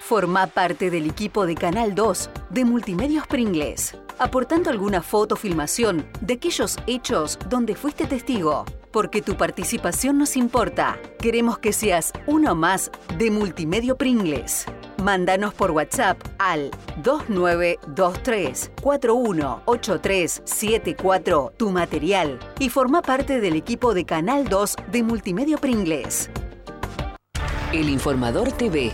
Formá parte del equipo de Canal 2 de Multimedios Pringles, aportando alguna foto o filmación de aquellos hechos donde fuiste testigo. Porque tu participación nos importa. Queremos que seas uno más de Multimedio Pringles. Mándanos por WhatsApp al 2923 418374 tu material y forma parte del equipo de Canal 2 de Multimedio Pringles. El Informador TV,